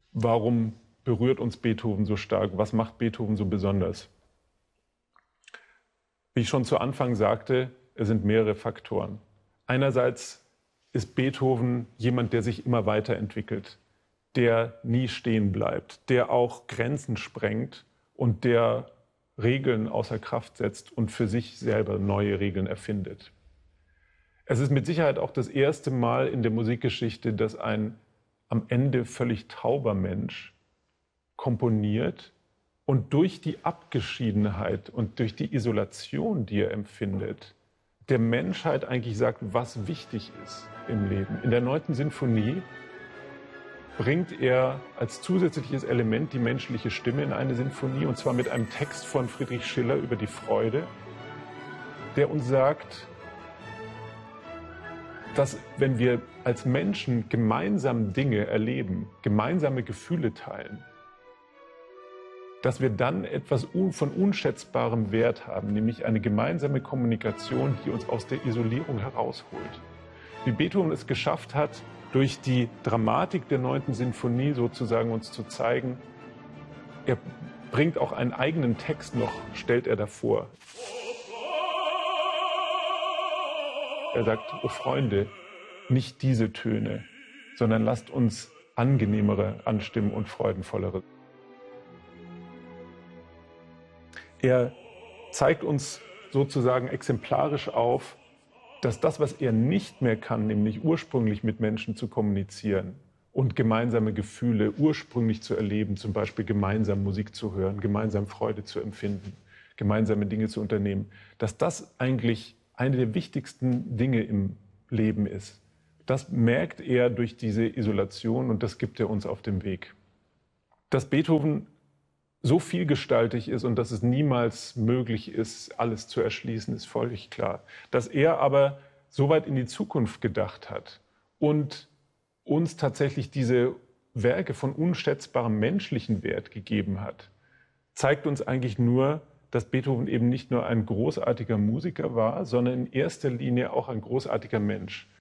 Warum berührt uns Beethoven so stark? Was macht Beethoven so besonders? Wie ich schon zu Anfang sagte, es sind mehrere Faktoren. Einerseits ist Beethoven jemand, der sich immer weiterentwickelt, der nie stehen bleibt, der auch Grenzen sprengt und der Regeln außer Kraft setzt und für sich selber neue Regeln erfindet. Es ist mit Sicherheit auch das erste Mal in der Musikgeschichte, dass ein am Ende völlig tauber Mensch komponiert und durch die Abgeschiedenheit und durch die Isolation, die er empfindet, der Menschheit eigentlich sagt, was wichtig ist im Leben. In der 9. Sinfonie bringt er als zusätzliches Element die menschliche Stimme in eine Sinfonie, und zwar mit einem Text von Friedrich Schiller über die Freude, der uns sagt, dass wenn wir als Menschen gemeinsam Dinge erleben, gemeinsame Gefühle teilen, dass wir dann etwas von unschätzbarem Wert haben, nämlich eine gemeinsame Kommunikation, die uns aus der Isolierung herausholt. Wie Beethoven es geschafft hat, durch die Dramatik der 9. Sinfonie sozusagen uns zu zeigen, er bringt auch einen eigenen Text noch, stellt er davor. Er sagt, oh Freunde, nicht diese Töne, sondern lasst uns angenehmere anstimmen und freudenvollere. Er zeigt uns sozusagen exemplarisch auf, dass das, was er nicht mehr kann, nämlich ursprünglich mit Menschen zu kommunizieren und gemeinsame Gefühle ursprünglich zu erleben, zum Beispiel gemeinsam Musik zu hören, gemeinsam Freude zu empfinden, gemeinsame Dinge zu unternehmen, dass das eigentlich eine der wichtigsten Dinge im Leben ist. Das merkt er durch diese Isolation und das gibt er uns auf dem Weg. Dass Beethoven so vielgestaltig ist und dass es niemals möglich ist, alles zu erschließen, ist völlig klar. Dass er aber so weit in die Zukunft gedacht hat und uns tatsächlich diese Werke von unschätzbarem menschlichen Wert gegeben hat, zeigt uns eigentlich nur, dass Beethoven eben nicht nur ein großartiger Musiker war, sondern in erster Linie auch ein großartiger Mensch.